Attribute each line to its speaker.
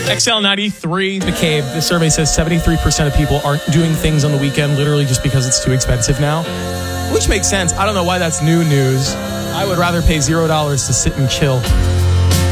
Speaker 1: XL93, McCabe, the survey says 73% of people aren't doing things on the weekend literally just because it's too expensive now. Which makes sense. I don't know why that's new news. I would rather pay $0 to sit and chill.